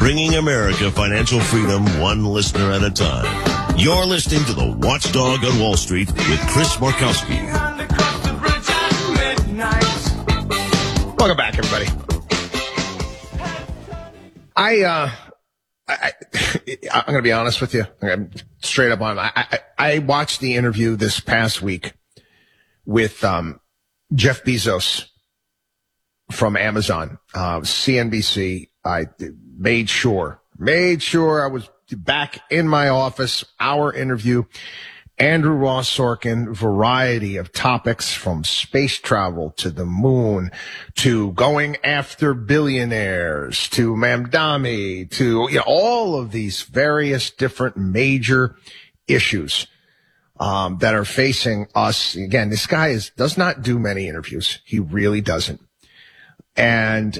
bringing America financial freedom one listener at a time. You're listening to The Watchdog on Wall Street with Chris Markowski. Welcome back, everybody. I'm going to be honest with you. I'm straight up on. I watched the interview this past week with Jeff Bezos from Amazon, CNBC. I made sure I was back in my office. Our interview, Andrew Ross Sorkin, variety of topics from space travel to the moon to going after billionaires to Mamdani to all of these various different major issues that are facing us. Again, this guy does not do many interviews. He really doesn't. And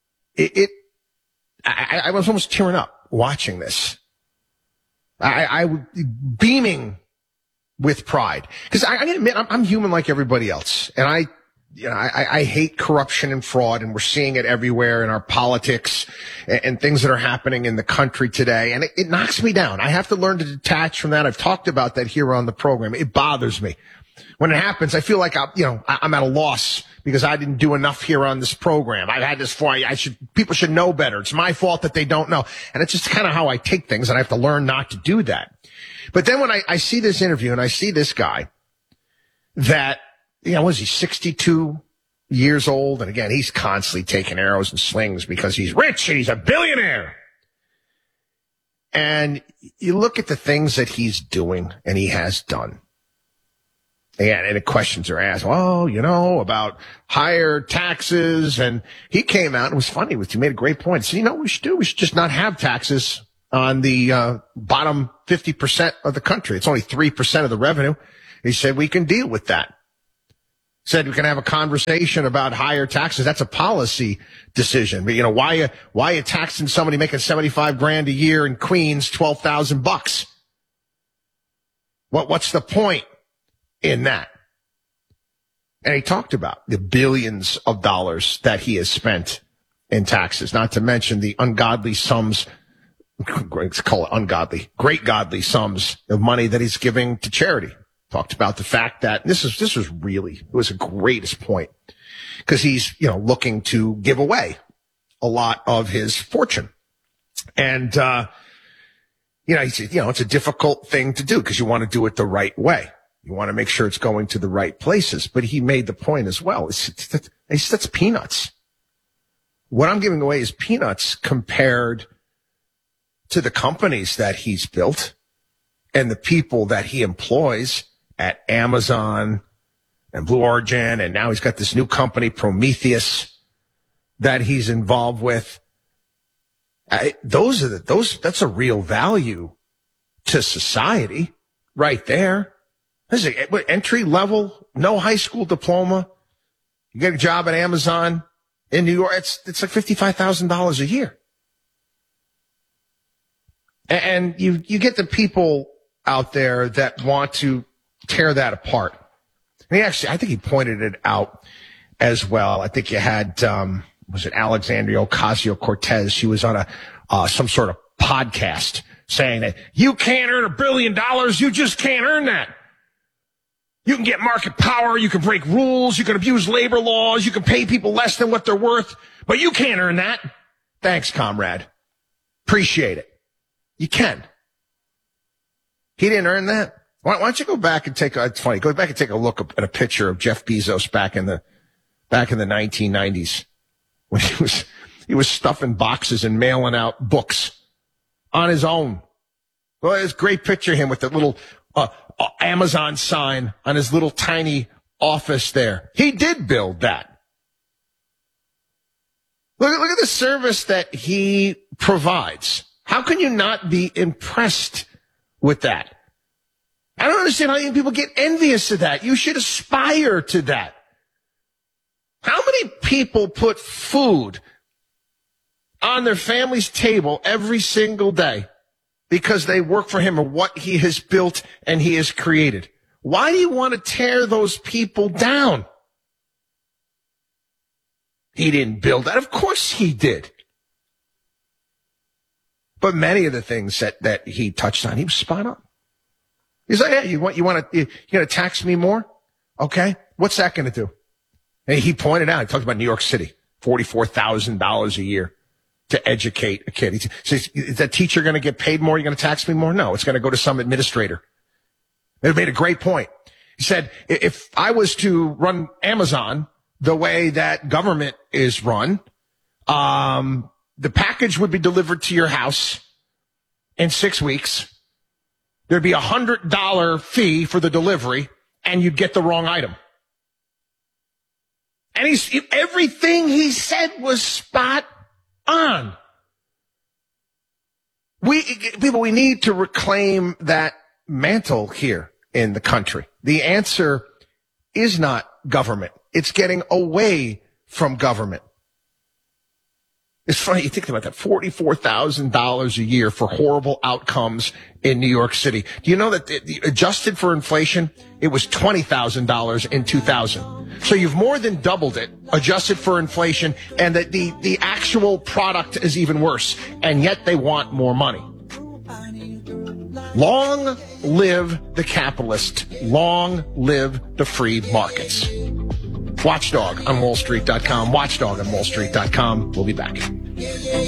I was almost tearing up watching this. I was beaming with pride because I admit I'm human like everybody else, and I hate corruption and fraud, and we're seeing it everywhere in our politics and things that are happening in the country today, and it knocks me down. I have to learn to detach from that. I've talked about that here on the program. It bothers me when it happens. I feel like I'm at a loss because I didn't do enough here on this program. I've had this for people should know better. It's my fault that they don't know, and it's just kind of how I take things, and I have to learn not to do that. But then when I see this interview and I see this guy that, was he 62 years old? And again, he's constantly taking arrows and slings because he's rich and he's a billionaire. And you look at the things that he's doing and he has done. And the questions are asked, about higher taxes. And he came out and was funny with you, made a great point. So, what we should do? We should just not have taxes on the bottom 50% of the country. It's only 3% of the revenue. He said we can deal with that. Said we can have a conversation about higher taxes. That's a policy decision. But why you taxing somebody making $75,000 a year in Queens, $12,000? What's the point in that? And he talked about the billions of dollars that he has spent in taxes, not to mention the ungodly sums. Let's call it ungodly, great godly sums of money that he's giving to charity. Talked about the fact that it was a greatest point because he's, looking to give away a lot of his fortune. And, he said, it's a difficult thing to do because you want to do it the right way. You want to make sure it's going to the right places. But he made the point as well. That's peanuts. What I'm giving away is peanuts compared to the companies that he's built and the people that he employs at Amazon and Blue Origin. And now he's got this new company, Prometheus, that he's involved with. That's a real value to society right there. This is entry level, no high school diploma. You get a job at Amazon in New York. It's like $55,000 a year. And you get the people out there that want to tear that apart. And I think he pointed it out as well. I think you had, was it Alexandria Ocasio-Cortez? She was on some sort of podcast saying that you can't earn $1 billion. You just can't earn that. You can get market power. You can break rules. You can abuse labor laws. You can pay people less than what they're worth, but you can't earn that. Thanks, comrade. Appreciate it. You can. He didn't earn that. Why don't you go back and go back and take a look at a picture of Jeff Bezos back in the 1990s when he was stuffing boxes and mailing out books on his own. Well, there's a great picture of him with the little Amazon sign on his little tiny office there. He did build that. Look at the service that he provides. How can you not be impressed with that? I don't understand how people get envious of that. You should aspire to that. How many people put food on their family's table every single day because they work for him or what he has built and he has created? Why do you want to tear those people down? He didn't build that. Of course he did. But many of the things that he touched on, he was spot on. He's like, hey, you're going to tax me more? Okay. What's that going to do? And he pointed out, he talked about New York City, $44,000 a year to educate a kid. He says, is that teacher going to get paid more? You're going to tax me more? No, it's going to go to some administrator. It made a great point. He said, if I was to run Amazon the way that government is run, the package would be delivered to your house in 6 weeks. There'd be $100 fee for the delivery, and you'd get the wrong item. And everything he said was spot on. We need to reclaim that mantle here in the country. The answer is not government. It's getting away from government. It's funny, you think about that, $44,000 a year for horrible outcomes in New York City. Do you know that adjusted for inflation, it was $20,000 in 2000. So you've more than doubled it, adjusted for inflation, and that the actual product is even worse, and yet they want more money. Long live the capitalist. Long live the free markets. Watchdog on WallStreet.com. Watchdog on WallStreet.com. We'll be back.